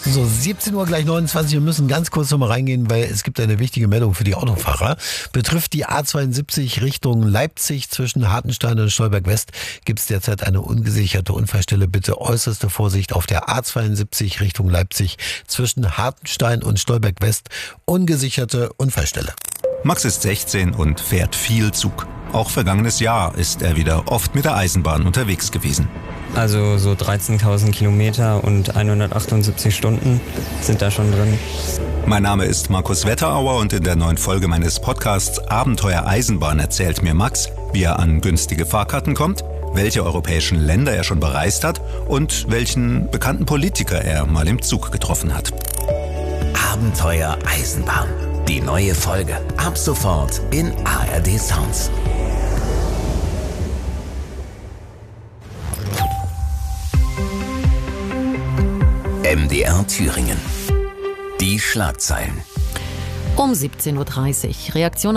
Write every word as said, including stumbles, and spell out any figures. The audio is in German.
So, siebzehn Uhr gleich neunundzwanzig. Wir müssen ganz kurz nochmal reingehen, weil es gibt eine wichtige Meldung für die Autofahrer. Betrifft die A zweiundsiebzig Richtung Leipzig zwischen Hartenstein und Stolberg West gibt es derzeit eine ungesicherte Unfallstelle. Bitte äußerste Vorsicht auf der A zweiundsiebzig Richtung Leipzig zwischen Hartenstein und Stolberg West. Ungesicherte Unfallstelle. Max ist sechzehn und fährt viel Zug. Auch vergangenes Jahr ist er wieder oft mit der Eisenbahn unterwegs gewesen. Also so dreizehntausend Kilometer und hundertachtundsiebzig Stunden sind da schon drin. Mein Name ist Markus Wetterauer und in der neuen Folge meines Podcasts Abenteuer Eisenbahn erzählt mir Max, wie er an günstige Fahrkarten kommt, welche europäischen Länder er schon bereist hat und welchen bekannten Politiker er mal im Zug getroffen hat. Abenteuer Eisenbahn. Die neue Folge ab sofort in A R D Sounds. M D R Thüringen. Die Schlagzeilen. Um siebzehn Uhr dreißig. Reaktion